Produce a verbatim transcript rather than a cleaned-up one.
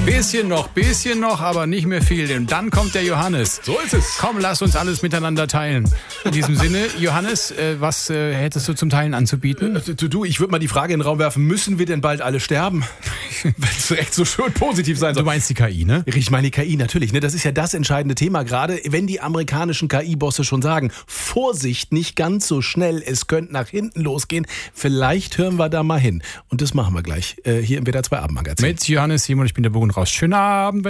Bisschen noch, bisschen noch, aber nicht mehr viel, denn dann kommt der Johannes. So ist es. Komm, lass uns alles miteinander teilen. In diesem Sinne, Johannes, äh, was äh, hättest du zum Teilen anzubieten? Äh, du, du, ich würde mal die Frage in den Raum werfen, müssen wir denn bald alle sterben? Wenn es echt so schön positiv sein soll. Du meinst die K I, ne? Ich meine die K I natürlich, ne? Das ist ja das entscheidende Thema gerade, wenn die amerikanischen K I-Bosse schon sagen, Vorsicht, nicht ganz so schnell, es könnte nach hinten losgehen. Vielleicht hören wir da mal hin. Und das machen wir gleich äh, hier im W D R zwei Abendmagazin. Mit Johannes Simon, ich bin der Bogen raus. Schönen Abend.